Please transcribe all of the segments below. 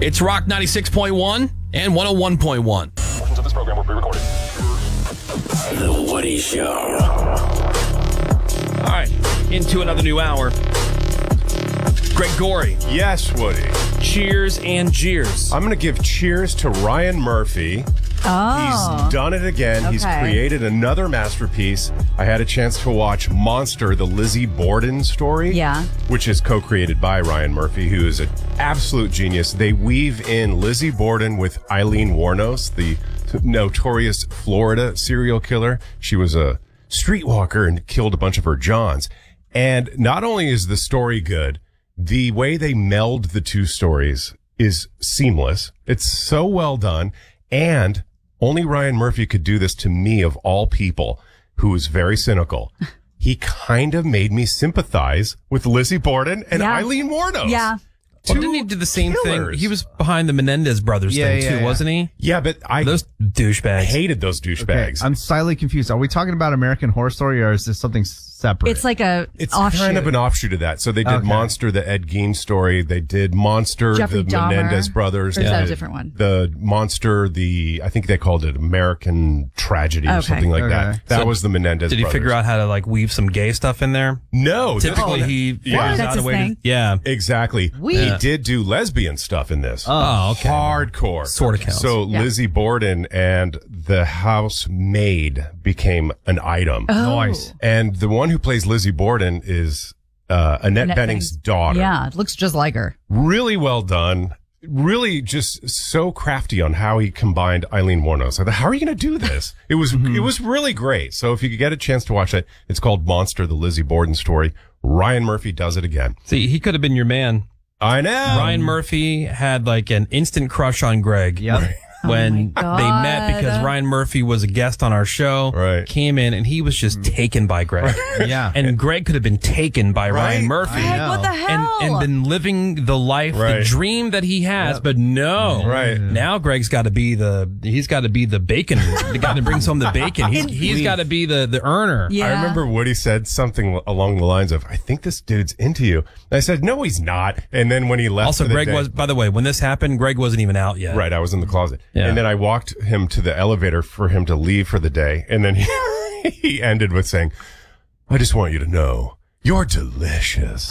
It's Rock 96.1 and 101.1. Portions of this program were pre-recorded. The Woody Show. All right, into another new hour. Greg Gorey, Yes, Woody. cheers and jeers. I'm going to give cheers to Ryan Murphy. Oh. He's done it again. He's Okay. created another masterpiece. I had a chance to watch Monster, the Lizzie Borden story. Yeah. Which is co-created by Ryan Murphy, who is an absolute genius. They weave in Lizzie Borden with Eileen Wuornos, the notorious Florida serial killer. She was a streetwalker and killed a bunch of her Johns. And not only is the story good, the way they meld the two stories is seamless. It's so well done. And only Ryan Murphy could do this to me, of all people, who is very cynical. He kind of made me sympathize with Lizzie Borden and Yeah. Eileen Wuornos. Yeah. Well, didn't he do the same killers. thing? He was behind the Menendez brothers thing, too, wasn't he? Yeah, but I Those douchebags. hated those Okay, douchebags. I'm slightly confused. Are we talking about American Horror Story or is this something separate? It's like a It's offshoot. kind of an offshoot of that. So they did Okay. Monster, the Ed Gein story. They did Monster, Jeffrey the Dahmer. Menendez brothers. Or is that a The- different one? The Monster, I think they called it American Tragedy or Okay. something like Okay. that. That So was the Menendez Did he brothers. figure out how to, like, weave some gay stuff in there? No. Typically, he Yeah. figures That's out a his way thing. to... Yeah. Exactly. He did do lesbian stuff in this. Oh, okay. Hardcore. Sort of counts. So Yeah. Lizzie Borden and the housemaid became an item. Nice. And the one who plays Lizzie Borden is Annette Annette Bening's Bening's- daughter. Yeah, it looks just like her. Really well done. Really just so crafty on how he combined Eileen Wuornos. I thought, how are you going to do this? It was really great. So if you could get a chance to watch it, it's called Monster, the Lizzie Borden story. Ryan Murphy does it again. See, he could have been your man. I know. Ryan Murphy had, like, an instant crush on Greg. Yep. When Oh my they met, God. because Ryan Murphy was a guest on our show, Right. came in and he was just taken by Greg. Yeah. And Greg could have been taken by Ryan Right? Murphy Greg, know. what the hell? and been living the life, Right. the dream that he has, but no. Right. Now Greg's got to be the bacon, the guy that brings home the bacon. He's got to be the earner. Yeah. I remember Woody said something along the lines of, I think this dude's into you. And I said, no, he's not. And then when he left Also, for the Greg day- was, by the way, when this happened, Greg wasn't even out yet. Right, I was in the closet. Yeah. And then I walked him to the elevator for him to leave for the day. And then he ended with saying, I just want you to know, you're delicious.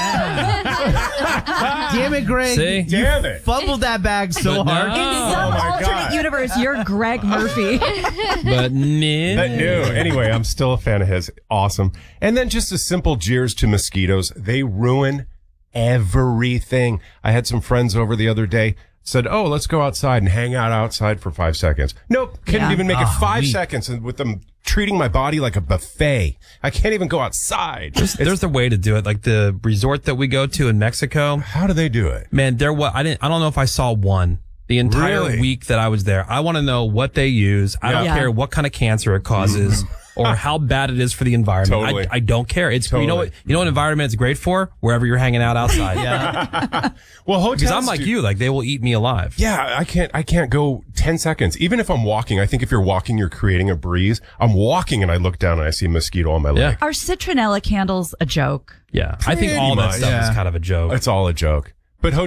Damn it, Greg. See? Damn it. Fumbled that bag so But hard. no. In some my alternate God. universe, you're Greg Murphy. But no. But no. Anyway, I'm still a fan of his. Awesome. And then just a simple jeers to mosquitoes. They ruin everything. I had some friends over the other day, said, oh, let's go outside and hang out outside for 5 seconds. Nope. Couldn't Yeah. even make it 5 weak. seconds. And with them treating my body like a buffet, I can't even go outside. There's a way to do it. Like the resort that we go to in Mexico. How do they do it? Man, I don't know if I saw one. The entire Really? week that I was there, I want to know what they use. I don't Yeah. care what kind of cancer it causes or how bad it is for the environment. Totally. I don't care. It's you know Totally. what environment it's great for? Wherever you're hanging out outside. Yeah. Well, hotels Because I'm like do- you, like they will eat me alive. Yeah, I can't go 10 seconds. Even if I'm walking, I think if you're walking, you're creating a breeze. I'm walking and I look down and I see a mosquito on my leg. Are citronella candles a joke? Yeah. I think all that much. stuff Yeah. is kind of a joke. It's all a joke. But